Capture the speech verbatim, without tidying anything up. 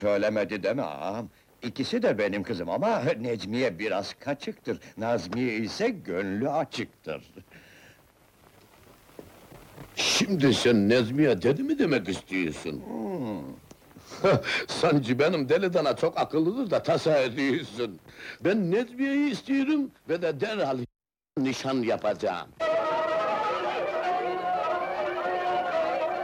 Söylemedi deme ağam. İkisi de benim kızım ama Necmiye biraz kaçıktır. Nazmiye ise gönlü açıktır. Şimdi sen Nezmiye dedi mi demek istiyorsun? Sanki benim deli dana çok akıllıdır da tasa ediyorsun. Ben Nezmiye'yi istiyorum ve de derhal nişan yapacağım.